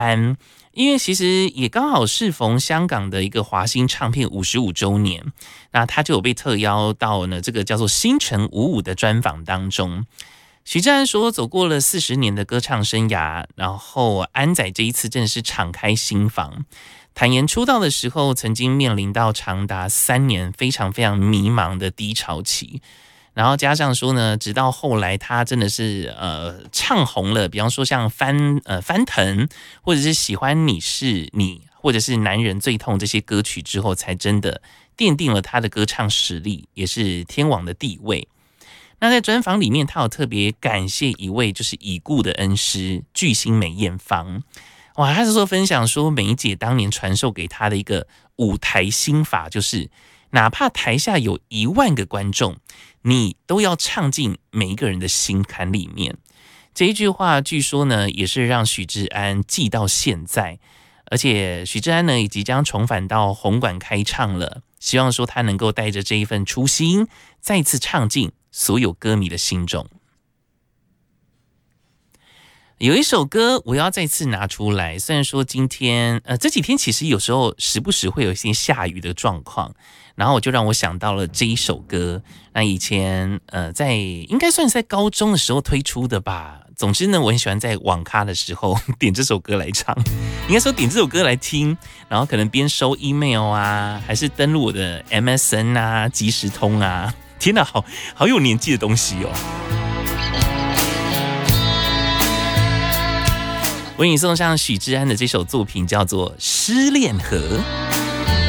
因为其实也刚好适逢香港的一个华星唱片55周年，那他就有被特邀到呢这个叫做星辰55的专访当中。许志安说，走过了40年的歌唱生涯，然后安仔这一次真的是敞开心房，坦言出道的时候曾经面临到长达3年非常非常迷茫的低潮期，然后加上说呢，直到后来他真的是唱红了，比方说像翻腾，或者是喜欢你是你，或者是男人最痛这些歌曲之后，才真的奠定了他的歌唱实力，也是天王的地位。那在专访里面，他有特别感谢一位就是已故的恩师巨星梅艳芳。哇，他是说分享说梅姐当年传授给他的一个舞台心法，就是哪怕台下有1万个观众，你都要唱进每一个人的心坎里面。这一句话据说呢，也是让许志安记到现在。而且许志安呢，也即将重返到红馆开唱了，希望说他能够带着这一份初心，再次唱进所有歌迷的心中。有一首歌我要再次拿出来，虽然说今天这几天其实有时候时不时会有一些下雨的状况，然后我就让我想到了这一首歌。那以前在应该算是在高中的时候推出的吧。总之呢，我很喜欢在网咖的时候点这首歌来唱，应该说点这首歌来听，然后可能边收 email 啊，还是登录我的 MSN 啊、即时通啊。天哪，好有年纪的东西哦！为你送上许志安的这首作品，叫做《失恋河》。